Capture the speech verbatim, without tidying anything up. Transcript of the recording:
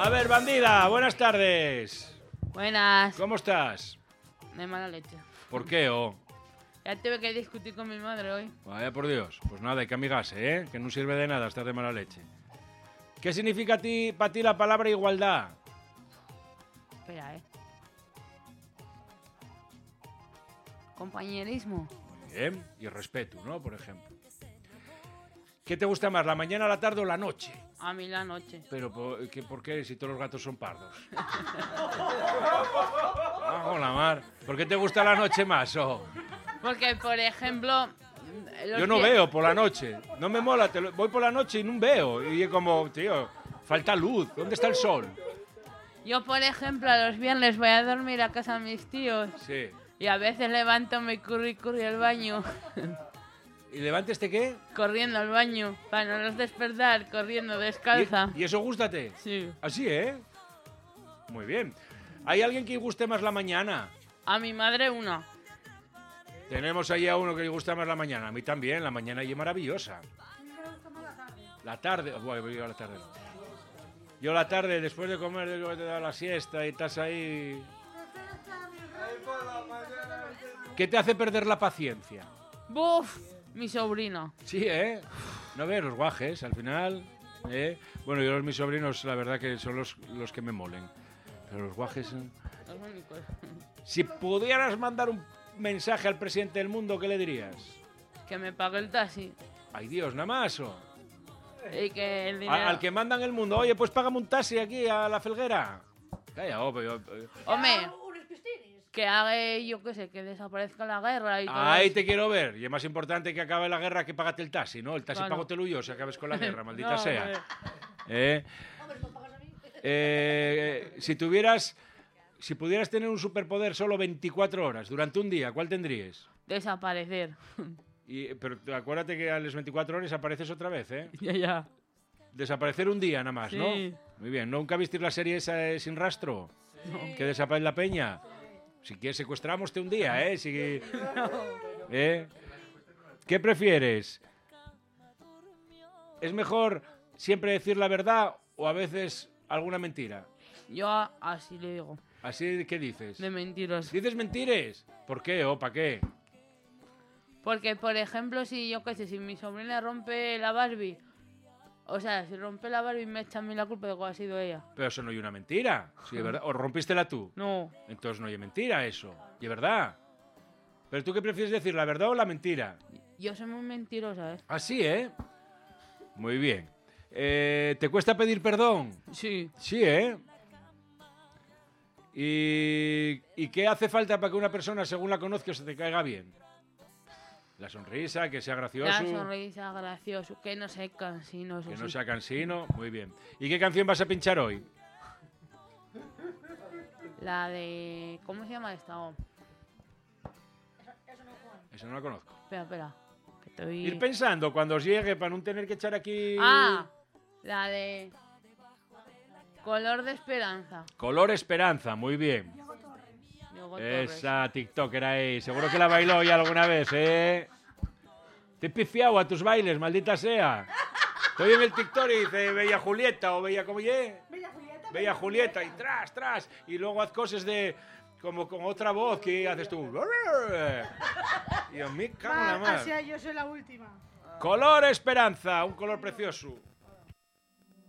A ver, bandida, buenas tardes. Buenas. ¿Cómo estás? De mala leche. ¿Por qué, oh? Ya tuve que discutir con mi madre hoy. Vaya por Dios. Pues nada, hay que amigarse, ¿eh? Que no sirve de nada estar de mala leche. ¿Qué significa a ti, para ti la palabra igualdad? Espera, ¿eh? Compañerismo. Muy bien. Y respeto, ¿no? Por ejemplo. ¿Qué te gusta más, la mañana, la tarde o la noche? A mí la noche. Pero, ¿por qué, por qué si todos los gatos son pardos? Bajo la mar. ¿Por qué te gusta la noche más, oh? Porque, por ejemplo... los Yo no que- veo por la noche. No me mola. Te lo- voy por la noche y no veo. Y es como, tío, falta luz. ¿Dónde está el sol? Yo, por ejemplo, a los viernes voy a dormir a casa de mis tíos. Sí. Y a veces levanto, me curry, curry al baño. ¿Y levante este qué? Corriendo al baño. Para no los despertar, corriendo descalza. ¿Y, y eso gústate? Sí. Así, ¿eh? Muy bien. ¿Hay alguien que guste más la mañana? A mi madre una. Tenemos ahí a uno que le gusta más la mañana. A mí también. La mañana y es maravillosa. La tarde. Bueno, yo la tarde no. Yo la tarde, después de comer, después de dar la siesta y estás ahí... ¿Qué te hace perder la paciencia? ¡Buf! Mi sobrina. Sí, ¿eh? No ves los guajes, al final... ¿eh? Bueno, yo los mis sobrinos, la verdad que son los, los que me molen. Pero los guajes... ¿eh? Los únicos. Si pudieras mandar un mensaje al presidente del mundo, ¿qué le dirías? Que me pague el taxi. Ay, Dios, nada más, ¿o? Y que el dinero... A- al que mandan el mundo, oye, pues págame un taxi aquí a la Felguera. Calla, oh, pero yo- Hombre, que haga, yo qué sé, que desaparezca la guerra y todo Ahí eso. te quiero ver. Y es más importante que acabe la guerra que págate el taxi, ¿no? El taxi Claro. pago te lo yo si acabes con la guerra, maldita No, sea. hombre. ¿Eh? Eh, si tuvieras... Si pudieras tener un superpoder solo veinticuatro horas durante un día, ¿cuál tendrías? Desaparecer. Y, pero acuérdate que a las veinticuatro horas apareces otra vez, ¿eh? Ya, ya. Desaparecer un día nada más, ¿no? Sí. Muy bien. ¿Nunca visteis la serie esa de Sin Rastro? Que desaparece la peña. Si quieres secuestramos un día, ¿eh? Si... ¿Eh? ¿Qué prefieres? ¿Es mejor siempre decir la verdad o a veces alguna mentira? Yo así le digo. ¿Así qué dices? De mentiros. ¿Dices mentiras? ¿Por qué o para qué? Porque, por ejemplo, si yo qué sé, si mi sobrina rompe la Barbie, o sea, si rompe la Barbie me echa a mí la culpa de que ha sido ella. Pero eso no hay una mentira. Sí, es verdad. ¿O rompístela tú? No. Entonces no hay mentira eso. Y es verdad. ¿Pero tú qué prefieres decir, la verdad o la mentira? Yo soy muy mentirosa, ¿eh? Así, ¿eh? Muy bien. Eh, ¿Te cuesta pedir perdón? Sí. Sí, ¿eh? ¿Y, ¿Y qué hace falta para que una persona, según la conozcas, se te caiga bien? La sonrisa, que sea gracioso, La sonrisa, gracioso, que no sea cansino, eso que no sí. sea cansino. Muy bien. ¿Y qué canción vas a pinchar hoy? La de... ¿Cómo se llama esta? Oh, Esa no la conozco. espera, espera. Que estoy... Ir pensando cuando os llegue para no tener que echar aquí... Ah, la de... Color de esperanza. Color Esperanza, muy bien. Diego Torres. Esa TikToker ahí, seguro que la bailó ya alguna vez, ¿eh? Te he pifiado a tus bailes, maldita sea. Estoy en el TikTok y dice Bella Julieta o Bella, ¿cómo ye? Bella Julieta. Bella Julieta y tras, tras. Y luego haz cosas de, como con otra voz que haces tú. Y a mí, cago en la Va, mar. o sea, yo soy la última. Color Esperanza, un color precioso.